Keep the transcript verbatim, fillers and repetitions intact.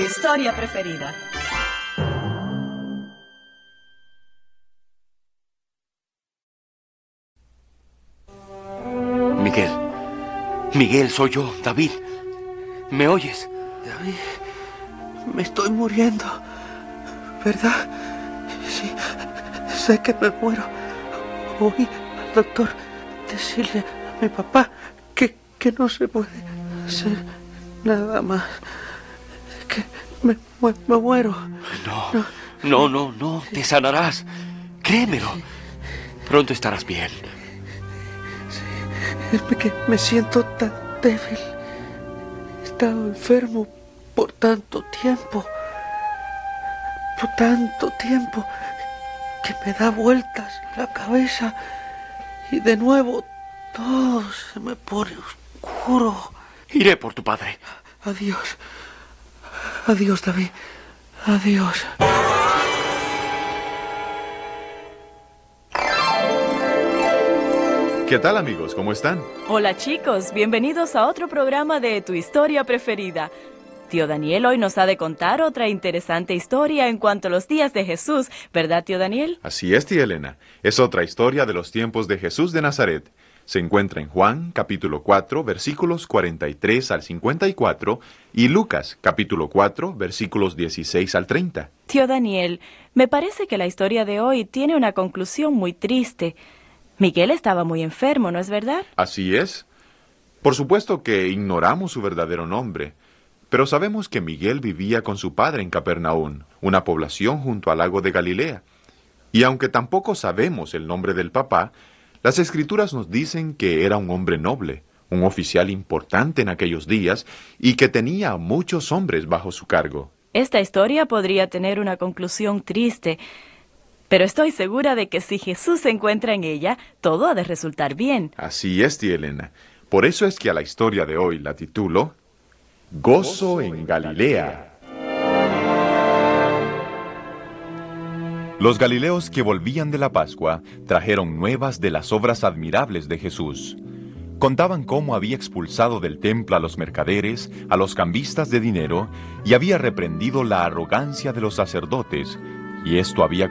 historia preferida. Miguel. Miguel, soy yo, David. ¿Me oyes? David, me estoy muriendo, ¿verdad? Sí, sé que me muero. Oí al doctor decirle a mi papá que, que no se puede hacer nada más. Que me, me, me muero. No, no, no, no, no, te sanarás. Créemelo. Pronto estarás bien. Sí, es que me siento tan débil. He estado enfermo por tanto tiempo. Por tanto tiempo que me da vueltas la cabeza y de nuevo todo se me pone oscuro. Iré por tu padre. Adiós. Adiós, David. Adiós. ¿Qué tal, amigos? ¿Cómo están? Hola chicos, bienvenidos a otro programa de Tu Historia Preferida. Tío Daniel hoy nos ha de contar otra interesante historia en cuanto a los días de Jesús, ¿verdad, tío Daniel? Así es, tía Elena. Es otra historia de los tiempos de Jesús de Nazaret. Se encuentra en Juan, capítulo cuatro, versículos cuarenta y tres al cincuenta y cuatro, y Lucas, capítulo cuatro, versículos dieciséis al treinta. Tío Daniel, me parece que la historia de hoy tiene una conclusión muy triste. Miguel estaba muy enfermo, ¿no es verdad? Así es. Por supuesto que ignoramos su verdadero nombre, pero sabemos que Miguel vivía con su padre en Capernaum, una población junto al lago de Galilea. Y aunque tampoco sabemos el nombre del papá, las Escrituras nos dicen que era un hombre noble, un oficial importante en aquellos días y que tenía a muchos hombres bajo su cargo. Esta historia podría tener una conclusión triste, pero estoy segura de que si Jesús se encuentra en ella, todo ha de resultar bien. Así es, tía Elena. Por eso es que a la historia de hoy la titulo Gozo en Galilea. Los galileos que volvían de la Pascua trajeron nuevas de las obras admirables de Jesús. Contaban cómo había expulsado del templo a los mercaderes, a los cambistas de dinero, y había reprendido la arrogancia de los sacerdotes, y esto había